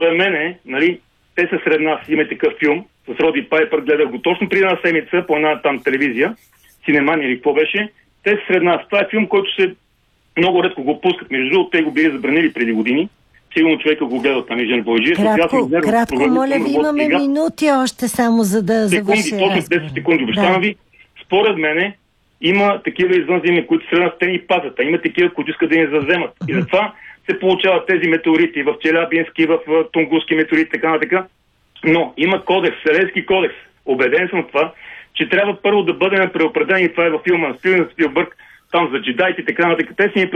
според мене, нали, те са сред нас. Има такъв филм с Роди Пайпър, гледах го точно преди една седмица по една там телевизия, Синемания или какво беше. Те са сред нас. Това е филм, който се много редко го пускат. Между другото, те го били забранили преди години. Сигурно човека го гледал там и Жен Бояджиев. Кратко, моля ви, имаме минути още само за да завършим. Точно 10 секунди, обещавам ви. Според мене има такива извънземни, които сред нас те ни пазят, а има такива, които искат да ни заземат. И затова се получават тези метеорити в Челябински, в Тунгуски метеорити, така нататък. Но има кодекс, Вселенски кодекс. Убеден съм в това, че трябва първо да бъдем преопределени. Това е във филма на Стивен Спилбърг, там за джедайте, така нататък. Те си